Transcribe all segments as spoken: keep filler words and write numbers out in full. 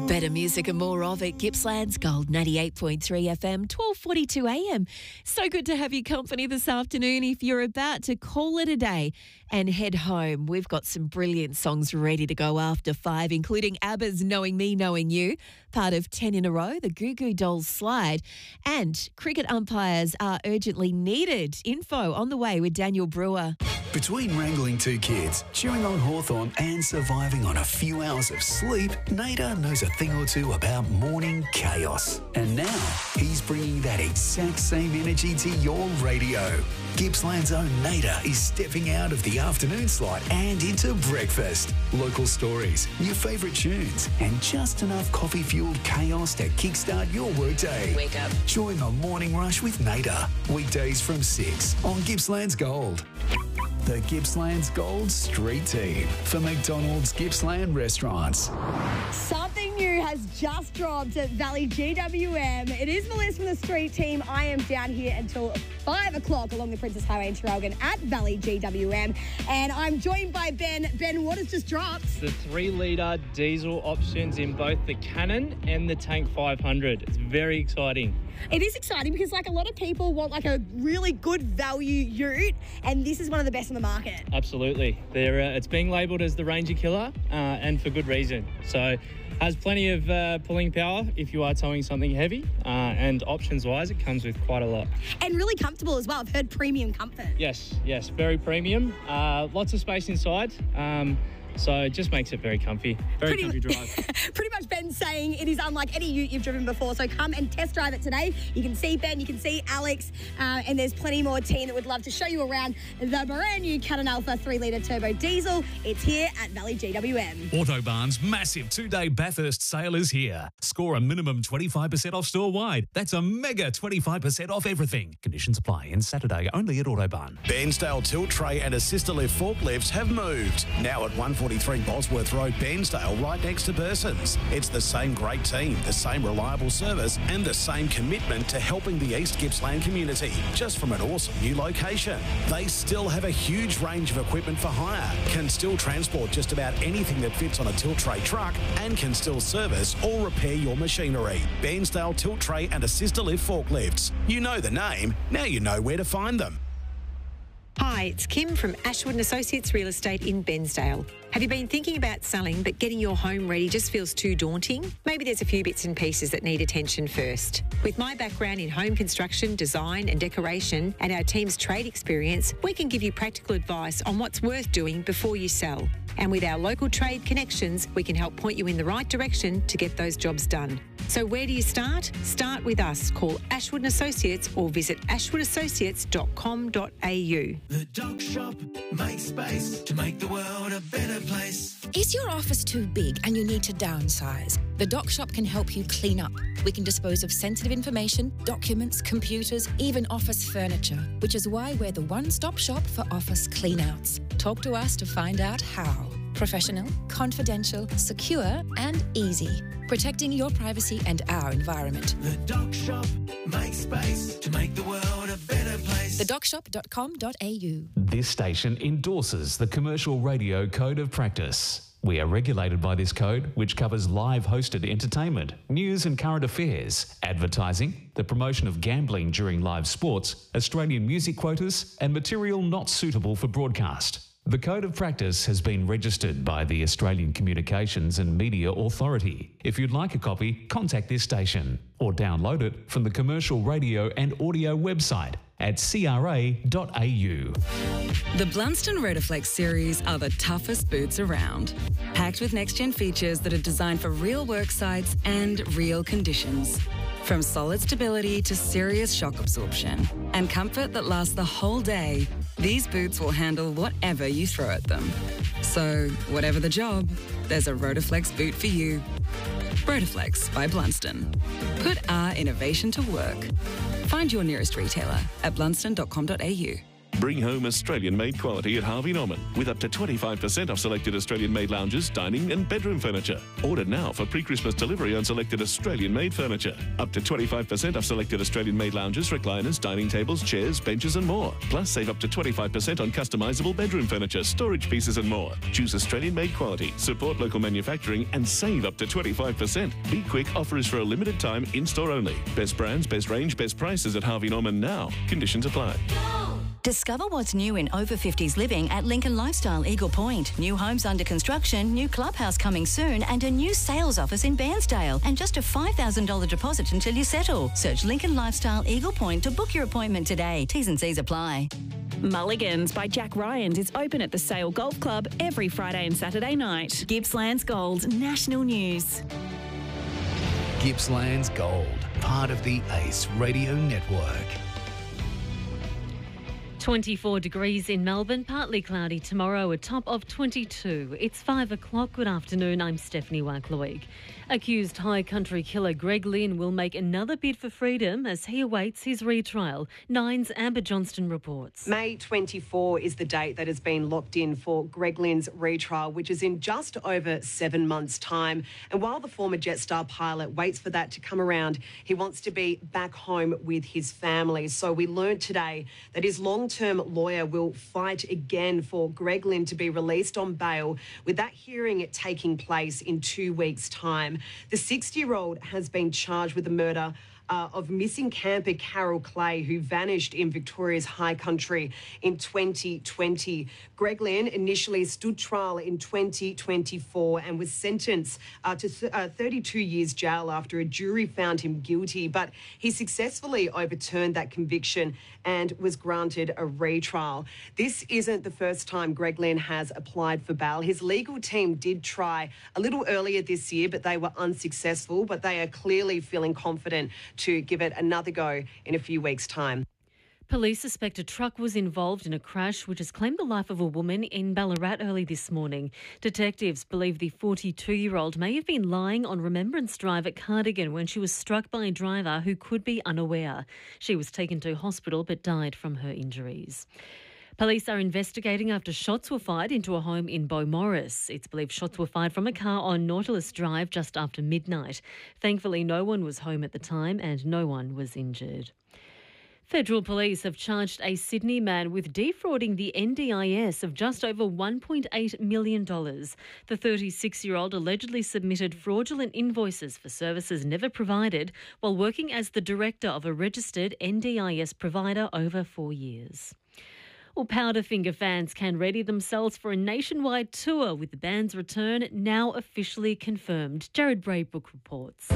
Better music and more of it. Gippsland's Gold ninety-eight point three F M, twelve forty-two A M. So good to have you company this afternoon. If you're about to call it a day and head home, we've got some brilliant songs ready to go after five, including ABBA's Knowing Me, Knowing You, part of ten in a row, the Goo Goo Dolls Slide, and cricket umpires are urgently needed. Info on the way with Daniel Brewer. Between wrangling two kids, chewing on hawthorn and surviving on a few hours of sleep, Nader knows a thing or two about morning chaos. And now, he's bringing that exact same energy to your radio. Gippsland's own Nader is stepping out of the afternoon slot and into breakfast. Local stories, your favourite tunes, and just enough coffee-fueled chaos to kickstart your workday. Wake up. Join the Morning Rush with Nader. Weekdays from six on Gippsland's Gold. The Gippsland's Gold Street Team for McDonald's Gippsland Restaurants. Something new has just dropped at Valley G W M. It is Melissa from the Street Team. I am down here until five o'clock along the Princess Highway in Traralgon at Valley G W M. And I'm joined by Ben. Ben, what has just dropped? The three litre diesel options in both the Cannon and the Tank five hundred. It's very exciting. It is exciting because, like, a lot of people want, like, a really good value ute, and this is one of the best on the market. Absolutely. They're, uh, it's being labelled as the Ranger Killer, uh, and for good reason. So has plenty of uh, pulling power if you are towing something heavy, uh, and options-wise, it comes with quite a lot. And really comfortable as well. I've heard premium comfort. Yes, yes, very premium. Uh, lots of space inside. Um, So it just makes it very comfy, very Pretty comfy mu- drive. Pretty much Ben's saying it is unlike any ute you've driven before. So come and test drive it today. You can see Ben, you can see Alex, uh, and there's plenty more team that would love to show you around the brand new Cannon Alpha three litre turbo diesel. It's here at Valley G W M. Autobahn's massive two-day Bathurst sale is here. Score a minimum twenty-five percent off store-wide. That's a mega twenty-five percent off everything. Conditions apply. And Saturday only at Autobahn. Bairnsdale tilt tray and assist lift forklifts have moved. Now at one forty-three Bosworth Road, Bairnsdale, right next to Burson's. It's the same great team, the same reliable service, and the same commitment to helping the East Gippsland community, just from an awesome new location. They still have a huge range of equipment for hire, can still transport just about anything that fits on a tilt tray truck, and can still service or repair your machinery. Bairnsdale tilt tray and assist lift forklifts. You know the name, now you know where to find them. Hi, it's Kim from Ashwood and Associates Real Estate in Bairnsdale. Have you been thinking about selling but getting your home ready just feels too daunting? Maybe there's a few bits and pieces that need attention first. With my background in home construction, design and decoration and our team's trade experience, we can give you practical advice on what's worth doing before you sell. And with our local trade connections, we can help point you in the right direction to get those jobs done. So where do you start? Start with us. Call Ashwood and Associates or visit ashwood associates dot com dot a u. The Doc Shop makes space to make the world a better place. Is your office too big and you need to downsize? The Doc Shop can help you clean up. We can dispose of sensitive information, documents, computers, even office furniture, which is why we're the one-stop shop for office clean-outs. Talk to us to find out how. Professional, confidential, secure and easy. Protecting your privacy and our environment. The Doc Shop makes space to make the world a better place. the doc shop dot com dot a u. This station endorses the Commercial Radio Code of Practice. We are regulated by this code, which covers live hosted entertainment, news and current affairs, advertising, the promotion of gambling during live sports, Australian music quotas, and material not suitable for broadcast. The Code of Practice has been registered by the Australian Communications and Media Authority. If you'd like a copy, contact this station or download it from the Commercial Radio and Audio website at c r a dot a u. The Blunston Rotoflex series are the toughest boots around. Packed with next-gen features that are designed for real work sites and real conditions. From solid stability to serious shock absorption and comfort that lasts the whole day, these boots will handle whatever you throw at them. So, whatever the job, there's a Rotoflex boot for you. Rotoflex by Blunston. Put our innovation to work. Find your nearest retailer at blunston dot com dot a u. Bring home Australian-made quality at Harvey Norman with up to twenty-five percent off selected Australian-made lounges, dining and bedroom furniture. Order now for pre-Christmas delivery on selected Australian-made furniture. Up to twenty-five percent off selected Australian-made lounges, recliners, dining tables, chairs, benches and more. Plus, save up to twenty-five percent on customisable bedroom furniture, storage pieces and more. Choose Australian-made quality, support local manufacturing and save up to twenty-five percent. Be quick, offer is for a limited time, in-store only. Best brands, best range, best prices at Harvey Norman now. Conditions apply. Discover what's new in over fifties living at Lincoln Lifestyle Eagle Point. New homes under construction, new clubhouse coming soon and a new sales office in Bairnsdale and just a five thousand dollars deposit until you settle. Search Lincoln Lifestyle Eagle Point to book your appointment today. T's and C's apply. Mulligans by Jack Ryans is open at the Sale Golf Club every Friday and Saturday night. Gippsland's Gold, national news. Gippsland's Gold, part of the Ace Radio Network. twenty-four degrees in Melbourne, partly cloudy tomorrow, a top of twenty-two. It's five o'clock. Good afternoon, I'm Stephanie Wackloig. Accused High Country killer Greg Lynn will make another bid for freedom as he awaits his retrial. Nine's Amber Johnston reports. May twenty-fourth is the date that has been locked in for Greg Lynn's retrial, which is in just over seven months' time. And while the former Jetstar pilot waits for that to come around, he wants to be back home with his family. So we learned today that his long-term lawyer will fight again for Greg Lynn to be released on bail, with that hearing taking place in two weeks' time. The sixty-year-old has been charged with the murder Uh, of missing camper Carol Clay, who vanished in Victoria's High Country in twenty twenty. Greg Lynn initially stood trial in twenty twenty-four and was sentenced uh, to th- uh, thirty-two years jail after a jury found him guilty, but he successfully overturned that conviction and was granted a retrial. This isn't the first time Greg Lynn has applied for bail. His legal team did try a little earlier this year, but they were unsuccessful, but they are clearly feeling confident to give it another go in a few weeks' time. Police suspect a truck was involved in a crash which has claimed the life of a woman in Ballarat early this morning. Detectives believe the forty-two-year-old may have been lying on Remembrance Drive at Cardigan when she was struck by a driver who could be unaware. She was taken to hospital but died from her injuries. Police are investigating after shots were fired into a home in Beaumaris. It's believed shots were fired from a car on Nautilus Drive just after midnight. Thankfully, no one was home at the time and no one was injured. Federal police have charged a Sydney man with defrauding the N D I S of just over one point eight million dollars. The thirty-six-year-old allegedly submitted fraudulent invoices for services never provided while working as the director of a registered N D I S provider over four years. Well, Powderfinger fans can ready themselves for a nationwide tour with the band's return now officially confirmed. Jared Braybrook reports.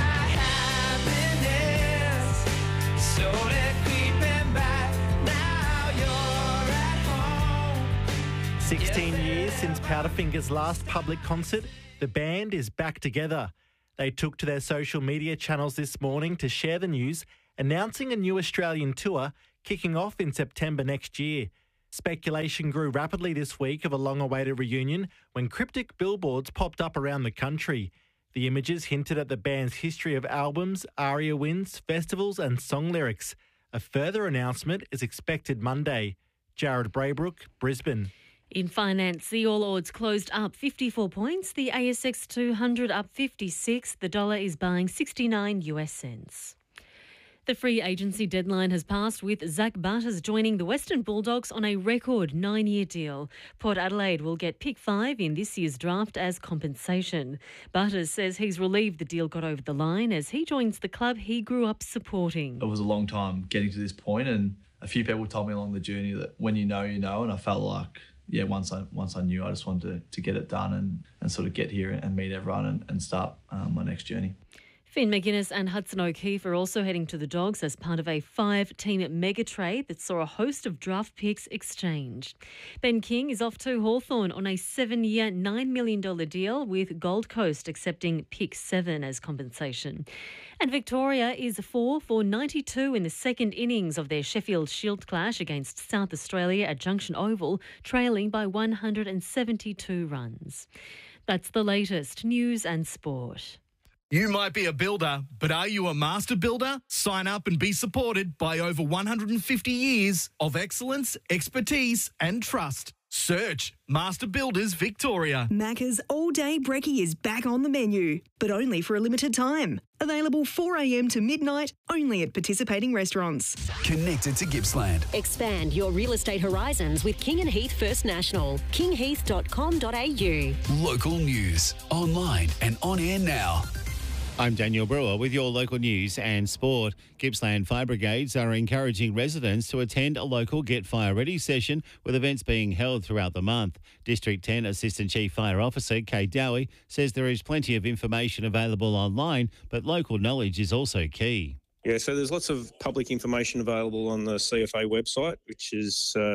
sixteen years since Powderfinger's last public concert, the band is back together. They took to their social media channels this morning to share the news, announcing a new Australian tour kicking off in September next year. Speculation grew rapidly this week of a long-awaited reunion when cryptic billboards popped up around the country. The images hinted at the band's history of albums, ARIA wins, festivals and song lyrics. A further announcement is expected Monday. Jared Braybrook, Brisbane. In finance, the All Ords closed up fifty-four points. The A S X two hundred up fifty-six. The dollar is buying sixty-nine US cents. The free agency deadline has passed with Zach Butters joining the Western Bulldogs on a record nine-year deal. Port Adelaide will get pick five in this year's draft as compensation. Butters says he's relieved the deal got over the line as he joins the club he grew up supporting. It was a long time getting to this point, and a few people told me along the journey that when you know, you know, and I felt like, yeah, once I once I knew, I just wanted to, to get it done and, and sort of get here and meet everyone and, and start um, my next journey. Finn McGuinness and Hudson O'Keefe are also heading to the Dogs as part of a five-team mega trade that saw a host of draft picks exchanged. Ben King is off to Hawthorn on a seven-year, nine million dollars deal with Gold Coast accepting pick seven as compensation. And Victoria is four for ninety-two in the second innings of their Sheffield Shield clash against South Australia at Junction Oval, trailing by one hundred seventy-two runs. That's the latest news and sport. You might be a builder, but are you a master builder? Sign up and be supported by over one hundred fifty years of excellence, expertise and trust. Search Master Builders Victoria. Macca's all-day brekkie is back on the menu, but only for a limited time. Available four a m to midnight, only at participating restaurants. Connected to Gippsland. Expand your real estate horizons with King and Heath First National. king heath dot com dot a u. Local news, online and on air now. I'm Daniel Brewer with your local news and sport. Gippsland Fire Brigades are encouraging residents to attend a local Get Fire Ready session with events being held throughout the month. District ten Assistant Chief Fire Officer Kate Dowie says there is plenty of information available online, but local knowledge is also key. Yeah, so there's lots of public information available on the C F A website, which is uh,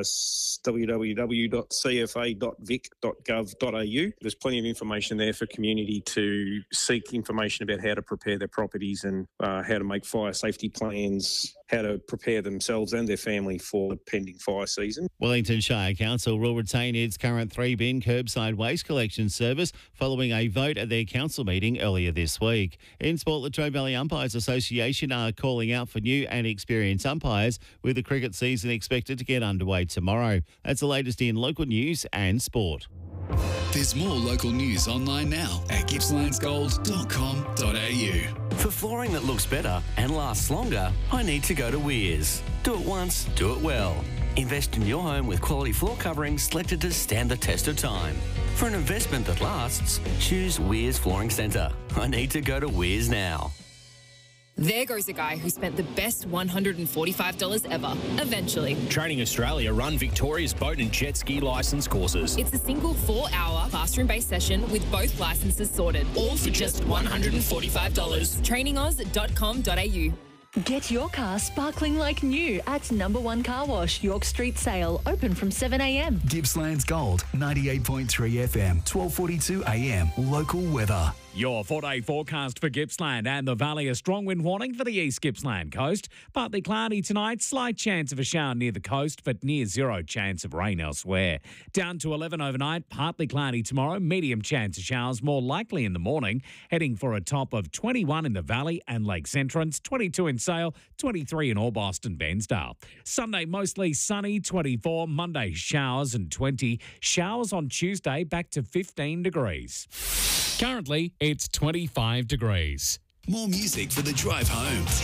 w w w dot c f a dot vic dot gov dot a u. There's plenty of information there for community to seek information about how to prepare their properties and uh, how to make fire safety plans, how to prepare themselves and their family for the pending fire season. Wellington Shire Council will retain its current three-bin curbside waste collection service following a vote at their council meeting earlier this week. In sport, Latrobe Valley Umpires Association are calling out for new and experienced umpires, with the cricket season expected to get underway tomorrow. That's the latest in local news and sport. There's more local news online now at gippslands gold dot com dot a u. For flooring that looks better and lasts longer, I need to go to Weirs. Do it once, do it well. Invest in your home with quality floor coverings selected to stand the test of time. For an investment that lasts, choose Weirs Flooring Centre. I need to go to Weirs now. There goes a guy who spent the best one hundred forty-five dollars ever, eventually. Training Australia run Victoria's boat and jet ski licence courses. It's a single four-hour classroom-based session with both licences sorted. All for just one hundred forty-five dollars. training oz dot com dot a u. Get your car sparkling like new at Number One Car Wash, York Street Sale, open from seven a m. Gippsland's Gold, ninety-eight point three F M, twelve forty-two a m. Local weather. Your four-day forecast for Gippsland and the Valley. A strong wind warning for the East Gippsland coast. Partly cloudy tonight. Slight chance of a shower near the coast, but near zero chance of rain elsewhere. Down to eleven overnight. Partly cloudy tomorrow. Medium chance of showers, more likely in the morning. Heading for a top of twenty-one in the Valley and Lakes Entrance, twenty-two in Sale, twenty-three in Orbost and Bairnsdale. Sunday, mostly sunny, twenty-four. Monday, showers and twenty. Showers on Tuesday, back to fifteen degrees. Currently, it's twenty-five degrees. More music for the drive home.